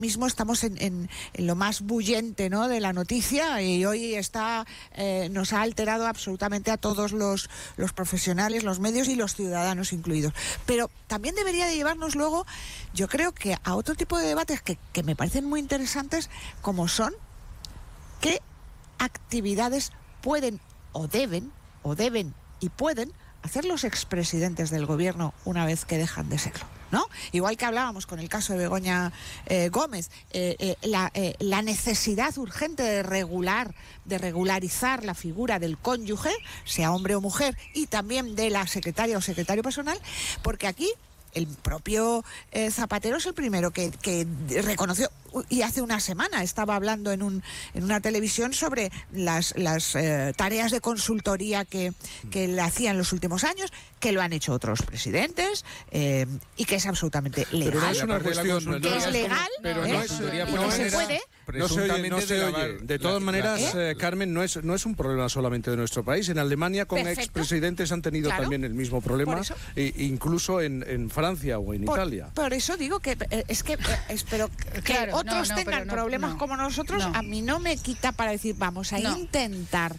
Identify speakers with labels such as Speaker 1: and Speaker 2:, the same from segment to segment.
Speaker 1: mismo estamos en lo más bullente, ¿no?, de la noticia, y hoy nos ha alterado absolutamente a todos los profesionales, los medios y los ciudadanos incluidos. Pero también debería de llevarnos luego, yo creo que a otro tipo de debates que me parecen muy interesantes, como son qué actividades pueden o deben y pueden hacer los expresidentes del gobierno una vez que dejan de serlo, ¿no? Igual que hablábamos con el caso de Begoña Gómez, la necesidad urgente de regularizar la figura del cónyuge, sea hombre o mujer, y también de la secretaria o secretario personal, porque aquí el propio Zapatero es el primero que reconoció, y hace una semana estaba hablando en una televisión sobre las tareas de consultoría que le hacían los últimos años, que lo han hecho otros presidentes, y que es absolutamente legal.
Speaker 2: Pero no es una cuestión,
Speaker 1: que es legal,
Speaker 2: pero
Speaker 1: que se puede.
Speaker 2: No se oye. De todas maneras, Carmen, no es un problema solamente de nuestro país. En Alemania con expresidentes han tenido también el mismo problema, incluso en Francia o en Italia.
Speaker 1: Por eso digo que espero que otros tengan problemas como nosotros. A mí no me quita para decir, vamos a intentar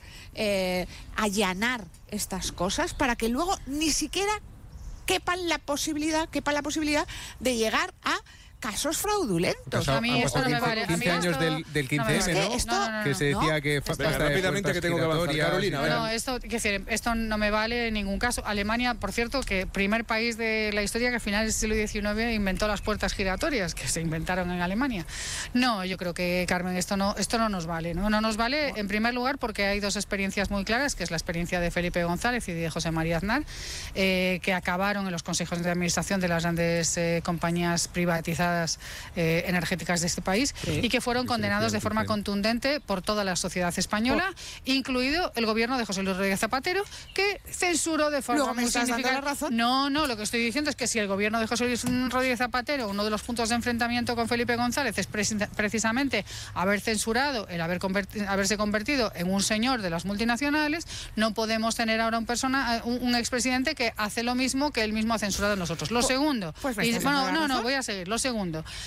Speaker 1: allanar estas cosas para que luego ni siquiera quepa la posibilidad de llegar a casos fraudulentos.
Speaker 3: A mí esto no me vale.
Speaker 4: 15 años del 15M, ¿no? Que se decía que
Speaker 2: rápidamente que tengo que avanzar, Carolina.
Speaker 3: Esto no me vale en ningún caso. Alemania, por cierto, que primer país de la historia que a finales del siglo XIX inventó las puertas giratorias, que se inventaron en Alemania. No, yo creo que, Carmen, esto no nos vale, ¿no? No nos vale, en primer lugar, porque hay dos experiencias muy claras, que es la experiencia de Felipe González y de José María Aznar, que acabaron en los consejos de administración de las grandes compañías privatizadas energéticas de este país, y que fueron condenados de forma contundente por toda la sociedad española, incluido el gobierno de José Luis Rodríguez Zapatero, que censuró de forma muy significativa. No, lo que estoy diciendo es que si el gobierno de José Luis Rodríguez Zapatero, uno de los puntos de enfrentamiento con Felipe González es precisamente haber censurado el haberse convertido en un señor de las multinacionales, no podemos tener ahora un expresidente que hace lo mismo que él mismo ha censurado en nosotros. Lo segundo, voy a seguir. Lo segundo,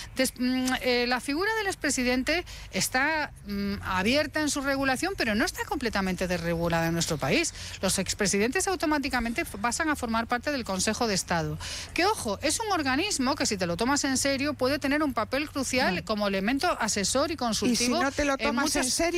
Speaker 3: la figura del expresidente está abierta en su regulación, pero no está completamente desregulada en nuestro país. Los expresidentes automáticamente pasan a formar parte del Consejo de Estado, que, ojo, es un organismo que, si te lo tomas en serio, puede tener un papel crucial como elemento asesor y consultivo.
Speaker 1: Y si no te lo tomas en serio,